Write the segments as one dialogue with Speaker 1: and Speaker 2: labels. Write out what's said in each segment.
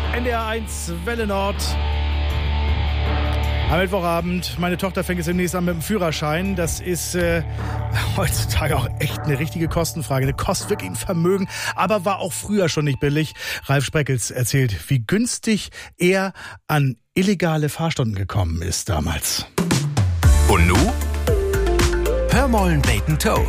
Speaker 1: NDR1 Welle Nord. Am Mittwochabend, meine Tochter fängt jetzt demnächst an mit dem Führerschein. Das ist heutzutage auch echt eine richtige Kostenfrage. Eine kostet wirklich ein Vermögen, aber war auch früher schon nicht billig. Ralf Spreckels erzählt, wie günstig er an illegale Fahrstunden gekommen ist damals.
Speaker 2: Und nu? Hör mollen Bacon Toe.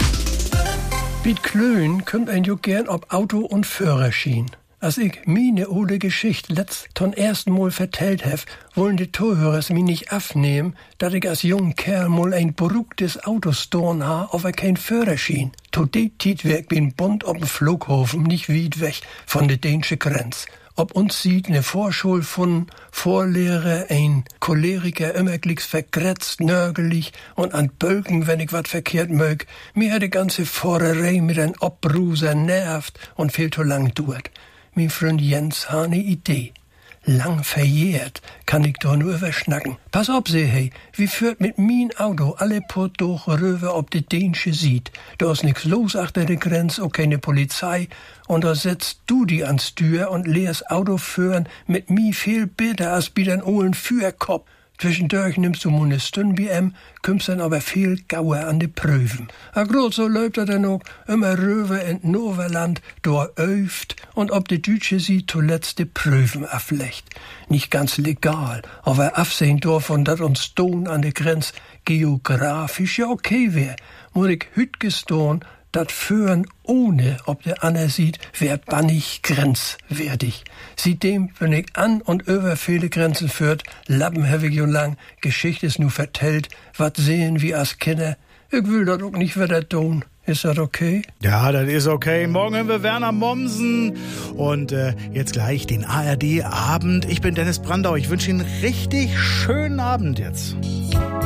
Speaker 3: Wie Klönen kümmt ein jo gern ob Auto und Führerschein. Als ich meine ole Geschichte letzt zum ersten Mal vertellt hef, wollen die Zuhörers mir nicht aufnehmen, dass ich als junger Kerl mal ein beruhigtes Auto storen ha, auf kein Führerschein. To die Zeit werk bin Bund op dem Flughafen, nicht weit weg von der dänischen Grenz. Ob uns sieht ne Vorschul von Vorlehrer, ein Choleriker, immer glicks vergrätzt, nörgelig und an Bölken, wenn ich wat verkehrt mög. Mir hat die ganze Fahrerei mit ein Obruser nervt und viel zu lang dauert. Mein Freund Jens hat ne Idee. Lang verjährt kann ich doch nur überschnacken. Pass auf, seh hey, wie führt mit mein Auto alle Port durch rüber ob die Dänische sieht. Da ist nix los achter der Grenze, auch keine Polizei. Und da setzt du die ans Tür und lehrst Auto führen mit mi viel bitter als bi den ohlen Führkopf. Zwischendurch nimmst du mal ne Stund bei kümmst dann aber viel gauer an de Prüfen. A grad so läuft er dann auch immer rüber in Noverland, da öft und ob de Dütsche sie zuletzt de Prüfen aflecht. Nicht ganz legal, aber absehen davon, dat uns Don an de Grenz geografisch ja okay wär, muss ich hüt gestohn, dat Führen ohne, ob der Anna sieht, wär bannig grenzwertig. Seitdem, wenn ich an und über viele Grenzen führt, Lappen hab ich jo lang, Geschichte ist nu vertellt, wat sehen wir als Kinder. Ich will dat auch nicht wieder tun. Ist das okay?
Speaker 1: Ja, das ist okay. Morgen hören wir Werner Mommsen und jetzt gleich den ARD-Abend. Ich bin Dennis Brandau. Ich wünsche Ihnen einen richtig schönen Abend jetzt.